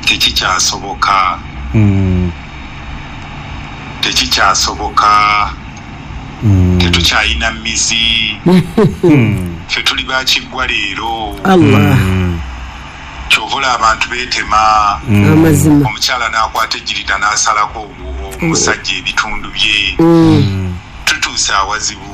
tekikyasoboka tetukyayina mizi ffe tuli bakiggwa leero kyovula abantu beetema omukyala n'akwata ejjirita n'asalako omusajja ebitundu bye tutuuse awazibu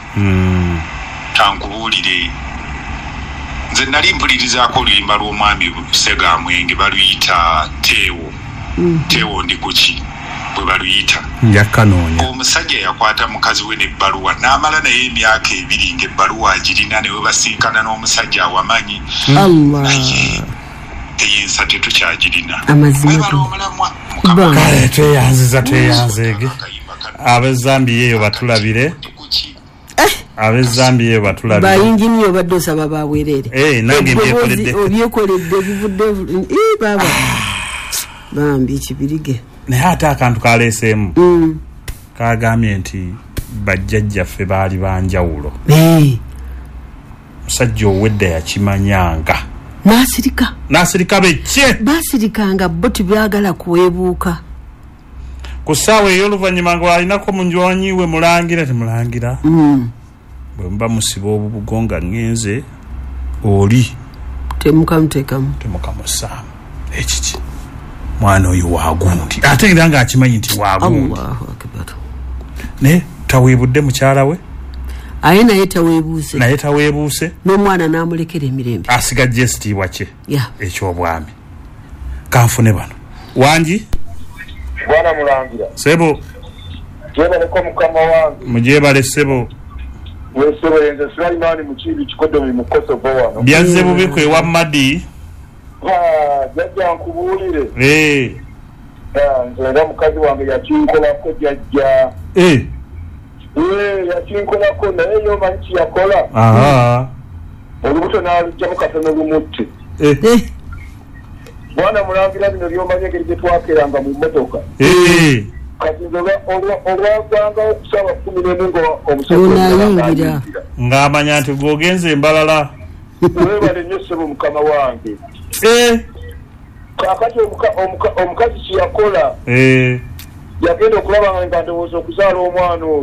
tankubuulire nze nali mpulirizaako oluyimba lw'omwami Segamwenge baluyita teewo ndi kuki bwe baluyita omusajja yakwata mukazi we n'ebbaluwa n'amala naye emyaka 2 ng'ebbaluwa agirina ne we basinkana n'omusajja awamanyi naye eyensa tetukyagirina webala omulamwa tweyanzege ab'Ezambiya eyo batulabire ab'Ezambiya batulabire bayingi nnyo badde osaba babwerere nange obyekoledde bivudde baba bambi kibirige naye ate akantu kaleeseemu kagambye nti bajjajjaffe baali banjawulo musajja owedda yakimanyanga n'asirika becce basirikanga bo tibyagala kuwebuuka ku ssaawa ey'oluvannyuma ng'alinako munywanyi we mulangira temulangira bwe muba musiba obubugo nga ngenze oli temukamusaamu ekiki mwana oyo waagundi ate era ng'akimanyi nti waagundi naye taweebudde mukyala we aye naye taweebuuse n'omwana n'amulekera emirembe asigajja ekitiibwa kye eky'obwami kanfune bano wangi bwana mulangira sebo jebaleko mukama wange mujebale sebo wesebo yenze Sulaimani Mukibi Kikodomi mu Kosovo wano byanze bubiko ewa Madi jajja nkubuulire nze mukazi wange yakinkolako jajja yakinkolako naye yomanyi kiyakola olubuto n'alugjamu katono lumutti bwana mulangira bino byomanye engeri gye twakeranga mu mmotoka kati olwaganga okusaba 11 omusajja ng'amanya nti gwogenze embalala webale nnyo ssebo mukama wange kakati omukazi kiyakola yagenda okulaba nga ndowooza okuzaala omwana oyo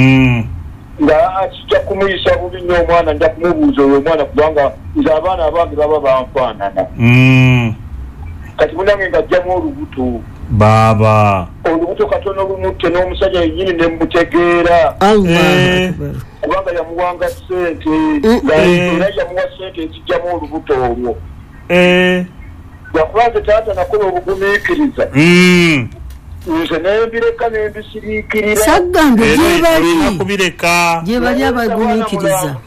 nga akijja kumuyisa bubi nnyo omwana nja kumubuuza oyo omwana kubanga nze abaana abange baba banfaanana kati munange ng'ajjamu olubuto olubuto katono lumutte n'omusajja yennyini ne mutegeera kubanga yamuwanga ssente era yamuwa ssente ezijjamu olubuto olwo yakubanze taata nakola obugumiikiriza nze nembireka nembisiriikirira saggambe gye bali abagumiikiriza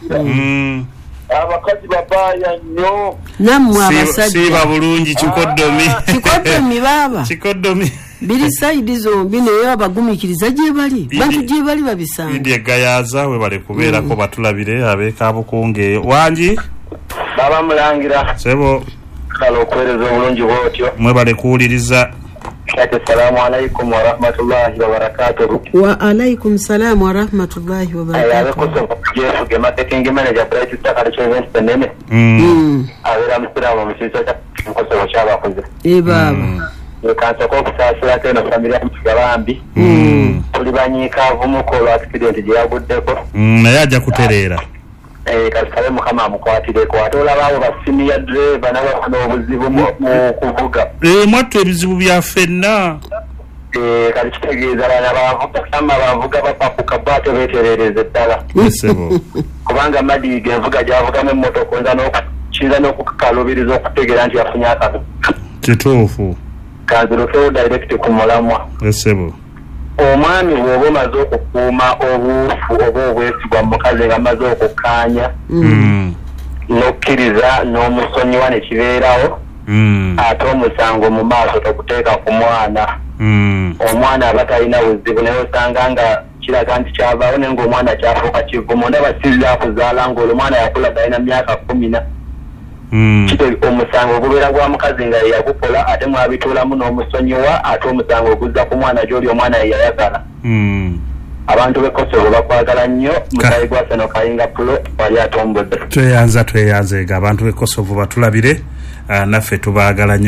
abakazi babaaya nnyo nammwe abasajja siiba bulungi kikodomi baba kikodomi biri saidi zombi naye abagumiikiriza gye bali bantu gye bali babisanga idi egayaza we bale kubeerako batulabire abeekaabukunge wangi baba mulangira sebo kale okwereza obulungi bwotyo mwebale kuwuliriza assalamu alaikum wa rahmatullahi wa barakatuh wa alaikum salam wa rahmatullahi wa barakatuh Jeff ge marketing manager price takale chevent penene awera msirawo msiso cha mkoso wachaba kuze baba kanso ko kusasira tena familia mugabambi tulibanyika vumukolo accident je yaguddeko naye ajja kutereera kasale mukama mukwatire ko atola bawo basimi ya driver nabo kuno obuzibu mu kuvuga mwattu ebizibu bya ffenna kali kitegeeza abaana bavuga bapapuka bato beeterereza eddala kubanga Madiga envuga gy'avugamu emmotoka nza n'okukiza n'okukalubiriza okutegeera nti yafunye akabi kituufu kanzirofewo direct ku mulamwa esebo omwami bw'oba omaze okukuuma obuufu oba obwesigwa mu mukazi nga amaze okukkaanya n'okkiriza n'omusonyiwa ne kibeerawo ate omusango mu maaso tokuteeka ku mwana omwana aba talina buzibu naye osanga nga kiraga nti kyavaawo naye ng'omwana kyafuuka kivumu ndaba sirira kuzaala ng'olwo omwana yakula galina myaka 10 omusango ogubeera gwa mukazi nga yagukola ate mwabituulamu n'omusonyiwa ate omusango oguzza ku mwana gy'oli omwana yeyayagala abantu b'Kosovo bakwagala nnyo musayi gwa Seno Kayinga Pulo wali atombodde tweyanza ega abantu b'Kosovo batulabire naffe tubaagala nnyo